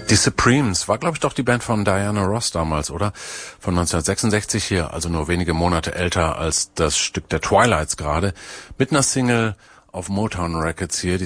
Die Supremes war, glaube ich, doch die Band von Diana Ross damals, oder? Von 1966 hier, also nur wenige Monate älter als das Stück der Twilights gerade. Mit einer Single auf Motown Records hier. Die